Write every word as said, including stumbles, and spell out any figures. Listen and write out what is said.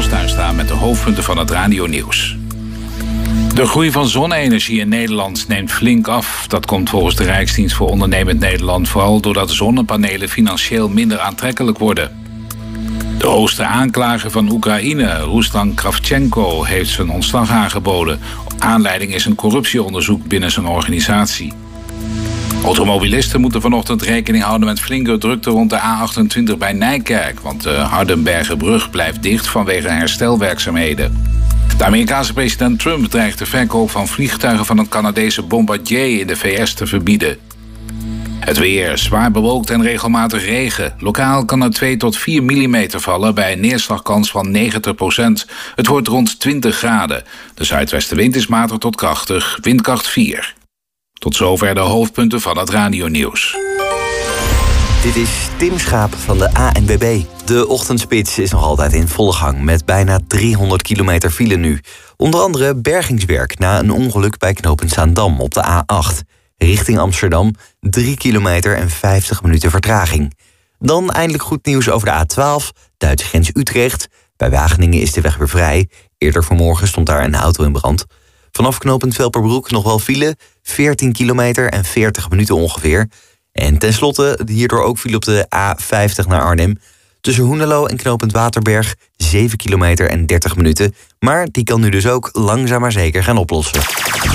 Thomas Tuinstra met de hoofdpunten van het radionieuws. De groei van zonne-energie in Nederland neemt flink af. Dat komt volgens de Rijksdienst voor Ondernemend Nederland vooral doordat zonnepanelen financieel minder aantrekkelijk worden. De hoogste aanklager van Oekraïne, Ruslan Kravchenko, heeft zijn ontslag aangeboden. Aanleiding is een corruptieonderzoek binnen zijn organisatie. Automobilisten moeten vanochtend rekening houden met flinke drukte rond de A achtentwintig bij Nijkerk, want de Hardenbergerbrug blijft dicht vanwege herstelwerkzaamheden. De Amerikaanse president Trump dreigt de verkoop van vliegtuigen van een Canadese Bombardier in de V S te verbieden. Het weer, zwaar bewolkt en regelmatig regen. Lokaal kan er twee tot vier millimeter vallen bij een neerslagkans van negentig procent. Het wordt rond twintig graden. De zuidwestenwind is matig tot krachtig, windkracht vier. Tot zover de hoofdpunten van het radionieuws. Dit is Tim Schaap van de A N W B. De ochtendspits is nog altijd in volle gang met bijna driehonderd kilometer file nu. Onder andere bergingswerk na een ongeluk bij knooppunt Zaandam op de A acht. Richting Amsterdam drie kilometer en vijftig minuten vertraging. Dan eindelijk goed nieuws over de A twaalf, Duitse grens Utrecht. Bij Wageningen is de weg weer vrij. Eerder vanmorgen stond daar een auto in brand. Vanaf knooppunt Velperbroek nog wel file, veertien kilometer en veertig minuten ongeveer. En tenslotte hierdoor ook file op de A vijftig naar Arnhem. Tussen Hoenelo en knooppunt Waterberg zeven kilometer en dertig minuten. Maar die kan nu dus ook langzaam maar zeker gaan oplossen.